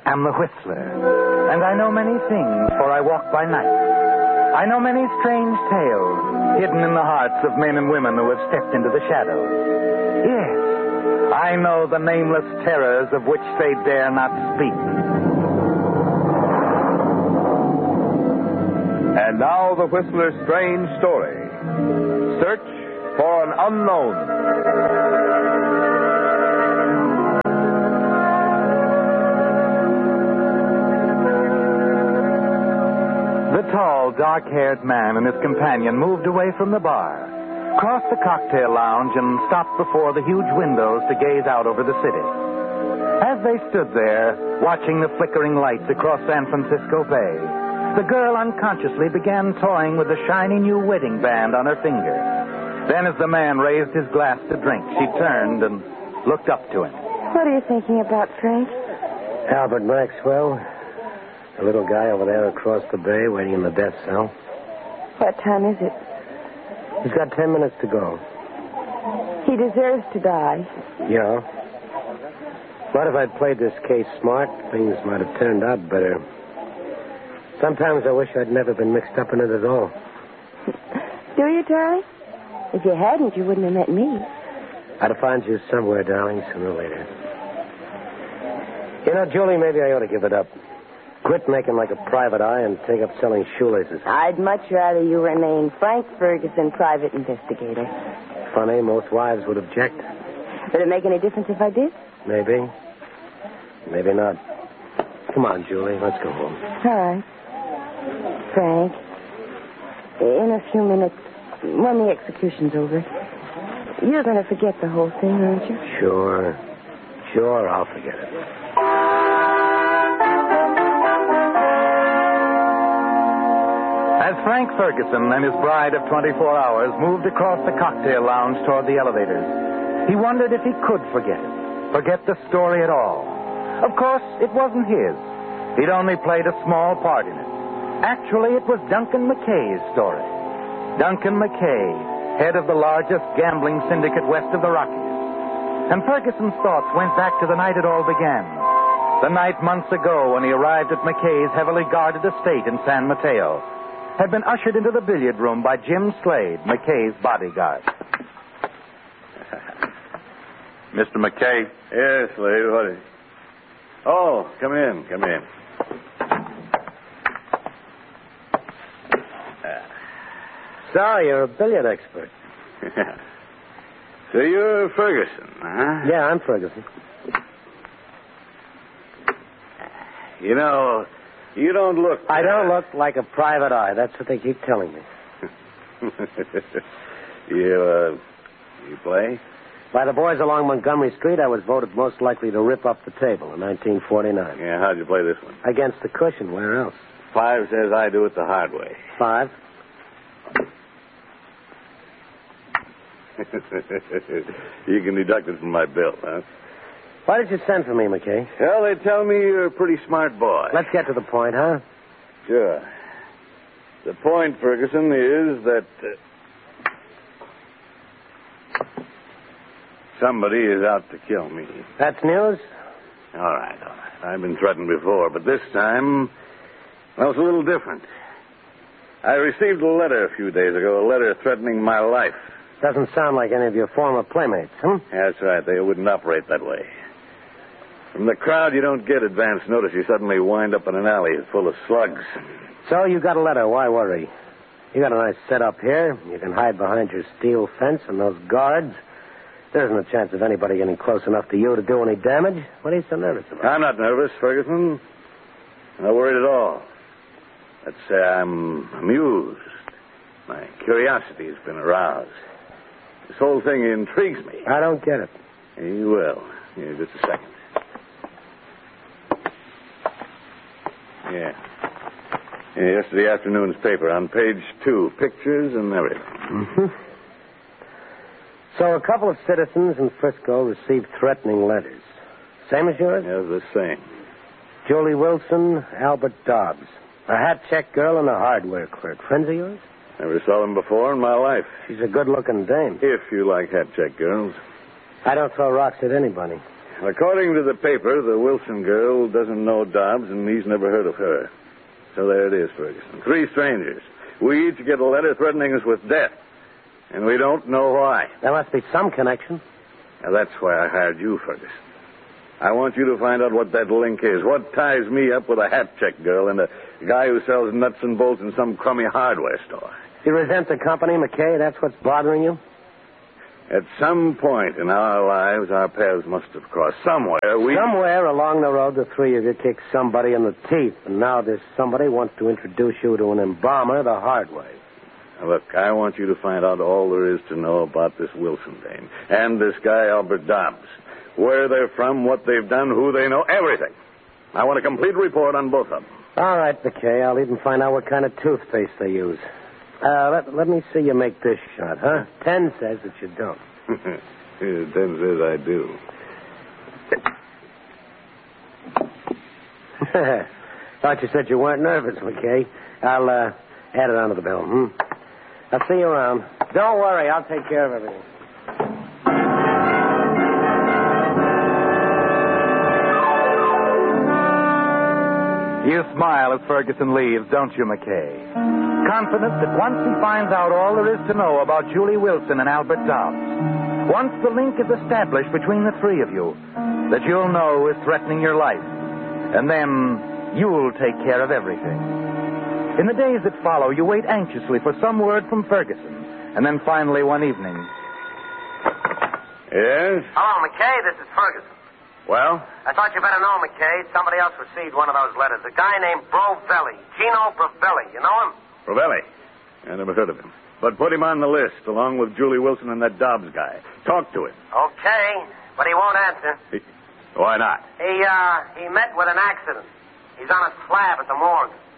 am the Whistler, and I know many things, for I walk by night. I know many strange tales hidden in the hearts of men and women who have stepped into the shadows. Yes, I know the nameless terrors of which they dare not speak. And now the Whistler's strange story. Search for an unknown. The tall, dark-haired man and his companion moved away from the bar, crossed the cocktail lounge, and stopped before the huge windows to gaze out over the city. As they stood there, watching the flickering lights across San Francisco Bay, the girl unconsciously began toying with the shiny new wedding band on her finger. Then, as the man raised his glass to drink, she turned and looked up to him. What are you thinking about, Frank? Albert Maxwell. The little guy over there across the bay waiting in the death cell. What time is it? He's got 10 minutes to go. He deserves to die. Yeah. What if I'd played this case smart? Things might have turned out better. Sometimes I wish I'd never been mixed up in it at all. Do you, Charlie? If you hadn't, you wouldn't have met me. I'd have found you somewhere, darling, sooner or later. You know, Julie, maybe I ought to give it up. Quit making like a private eye and take up selling shoelaces. I'd much rather you remain Frank Ferguson, private investigator. Funny, most wives would object. Would it make any difference if I did? Maybe. Maybe not. Come on, Julie, let's go home. All right. Frank, in a few minutes, when the execution's over, you're going to forget the whole thing, aren't you? Sure. Sure, I'll forget it. As Frank Ferguson and his bride of 24 hours moved across the cocktail lounge toward the elevators, he wondered if he could forget it, forget the story at all. Of course, it wasn't his. He'd only played a small part in it. Actually, it was Duncan McKay's story. Duncan McKay, head of the largest gambling syndicate west of the Rockies. And Ferguson's thoughts went back to the night it all began. The night months ago when he arrived at McKay's heavily guarded estate in San Mateo, had been ushered into the billiard room by Jim Slade, McKay's bodyguard. Mr. McKay? Yes, Slade, what is... Oh, come in. So, you're a billiard expert. So you're Ferguson, huh? Yeah, I'm Ferguson. You know, you don't look... I don't look like a private eye. That's what they keep telling me. You play? By the boys along Montgomery Street, I was voted most likely to rip up the table in 1949. Yeah, how'd you play this one? Against the cushion. Where else? 5 says I do it the hard way. 5. You can deduct it from my bill, huh? Why did you send for me, McKay? Well, they tell me you're a pretty smart boy. Let's get to the point, huh? Sure. The point, Ferguson, is that somebody is out to kill me. That's news? All right. I've been threatened before, but this time, well, it's a little different. I received a letter a few days ago, a letter threatening my life. Doesn't sound like any of your former playmates, huh? That's right. They wouldn't operate that way. From the crowd, you don't get advance notice. You suddenly wind up in an alley full of slugs. So you got a letter. Why worry? You got a nice setup here. You can hide behind your steel fence and those guards. There isn't a chance of anybody getting close enough to you to do any damage. What are you so nervous about? I'm not nervous, Ferguson. I'm not worried at all. Let's say I'm amused. My curiosity has been aroused. This whole thing intrigues me. I don't get it. You will. Here, just a second. Yeah. Yesterday afternoon's paper on page 2. Pictures and everything. Mm-hmm. So a couple of citizens in Frisco received threatening letters. Same as yours? Yeah, the same. Julie Wilson, Albert Dobbs. A hat check girl and a hardware clerk. Friends of yours? Never saw them before in my life. She's a good-looking dame. If you like hat check girls. I don't throw rocks at anybody. According to the paper, the Wilson girl doesn't know Dobbs, and he's never heard of her. So there it is, Ferguson. 3 strangers. We each get a letter threatening us with death, and we don't know why. There must be some connection. Now, that's why I hired you, Ferguson. I want you to find out what that link is. What ties me up with a hat-check girl and a guy who sells nuts and bolts in some crummy hardware store. You resent the company, McKay? That's what's bothering you? At some point in our lives, our paths must have crossed. Somewhere along the road, the 3 of you kicked somebody in the teeth, and now this somebody wants to introduce you to an embalmer the hard way. Now, look, I want you to find out all there is to know about this Wilson dame and this guy, Albert Dobbs. Where they're from, what they've done, who they know, everything. I want a complete report on both of them. All right, McKay. I'll even find out what kind of toothpaste they use. Let me see you make this shot, huh? 10 says that you don't. 10 says I do. Thought you said you weren't nervous, McKay. I'll add it onto the bill, I'll see you around. Don't worry, I'll take care of everything. You smile as Ferguson leaves, don't you, McKay? Confident that once he finds out all there is to know about Julie Wilson and Albert Dobbs, once the link is established between the 3 of you that you'll know is threatening your life, and then you'll take care of everything. In the days that follow, you wait anxiously for some word from Ferguson, and then finally one evening... Yes? Hello, McKay. This is Ferguson. Well? I thought you better know, McKay. Somebody else received one of those letters. A guy named Brovelli. Gino Brovelli. You know him? Brovelli. I never heard of him. But put him on the list, along with Julie Wilson and that Dobbs guy. Talk to him. Okay, but he won't answer. Why not? He met with an accident. He's on a slab at the morgue.